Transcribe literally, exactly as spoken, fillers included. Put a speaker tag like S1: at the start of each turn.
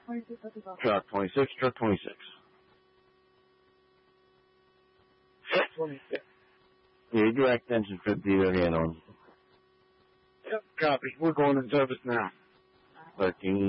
S1: Truck twenty-six, truck twenty-six.
S2: twenty-six.
S1: Yeah, direct attention fifty, they're handling.
S2: Yep, copy. We're going in service now.
S1: thirteen.